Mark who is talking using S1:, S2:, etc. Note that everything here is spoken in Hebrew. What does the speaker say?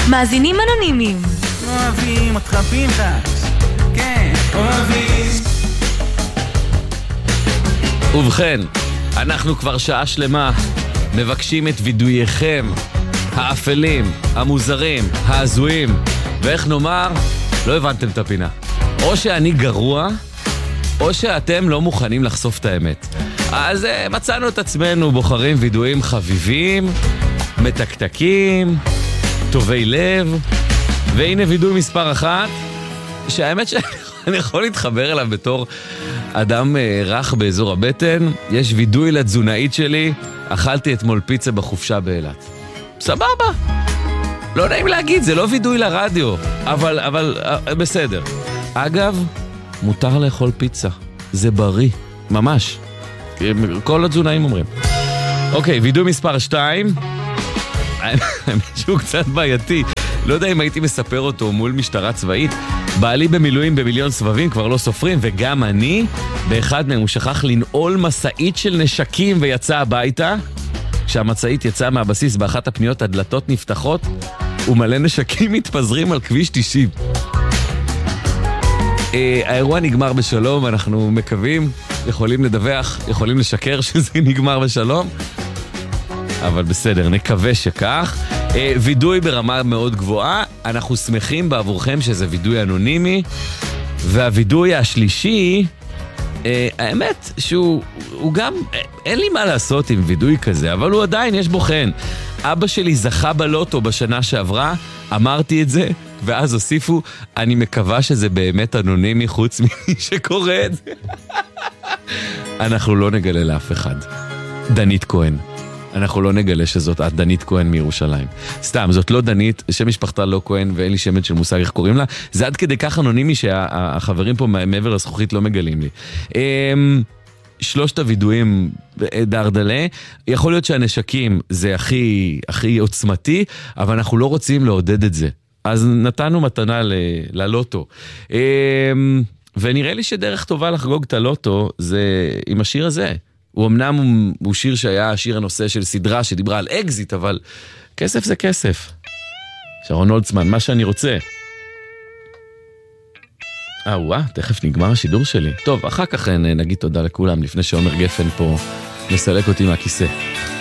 S1: מאזינים אנונימיים.
S2: אוהבים אותך פנחס, כן, אוהבים.
S3: ובכן, אנחנו כבר שעה שלמה מבקשים את וידוייכם האפלים, המוזרים, ההזויים, ואיך נאמר, לא הבנתם את הפינה. או שאני גרוע, או שאתם לא מוכנים לחשוף את האמת. אז מצאנו את עצמנו בוחרים וידויים חביבים, מתקתקים, טובי לב, והנה וידוי מספר 1, שהאמת שאני יכול להתחבר אליו בתור אדם רך באזור הבטן. יש וידוי לתזונאית שלי, אכלתי אתמול פיצה בחופשה באילת. סבבה. לא נעים להגיד, זה לא וידוי לרדיו, אבל בסדר. אגב, מותר לאכול פיצה. זה בריא, ממש. כל התזונאים אומרים. אוקיי, וידוי מספר 2. האמת שהוא קצת בעייתי. לא יודע אם הייתי מספר אותו מול משטרה צבאית. בעלי במילואים במיליון סבבים, כבר לא סופרים, וגם אני, באחד מהם הוא שכח לנעול מסעית של נשקים ויצא הביתה. כשהמצעית יצאה מהבסיס באחת הפניות, הדלתות נפתחות ומלא נשקים מתפזרים על כביש 90. האירוע נגמר בשלום, אנחנו מקווים, יכולים לדווח, יכולים לשקר שזה נגמר בשלום, אבל בסדר, נקווה שכך. וידוי ברמה מאוד גבוהה, אנחנו שמחים בעבורכם שזה וידוי אנונימי, והוידוי השלישי, האמת שהוא גם, אין לי מה לעשות עם וידוי כזה, אבל הוא עדיין יש בו חן. אבא שלי זכה בלוטו בשנה שעברה, אמרתי את זה, ואז הוסיפו, אני מקווה שזה באמת אנונימי חוץ ממי שקורא את זה. אנחנו לא נגלה לאף אחד. דנית כהן. אנחנו לא נגלה שזאת את דנית כהן מירושלים. סתם, זאת לא דנית, שם משפחתה לא כהן, ואין לי שמץ של מושג איך קוראים לה. זה עד כדי כך אנונימי שהחברים פה מעבר לזכוכית לא מגלים לי. 3 הוידויים דרדלה. יכול להיות שהנשקים זה הכי עוצמתי, אבל אנחנו לא רוצים לעודד את זה. אז נתנו מתנה ללוטו. ונראה לי שדרך טובה לחגוג את הלוטו זה עם השיר הזה. הוא אמנם הוא שיר שהיה שיר הנושא של סדרה שדיברה על אקזיט, אבל כסף זה כסף. שרון הולצמן, מה שאני רוצה. תכף נגמר השידור שלי. טוב, אחר כך נגיד תודה לכולם, לפני שעומר גפן פה מסלק אותי מהכיסא.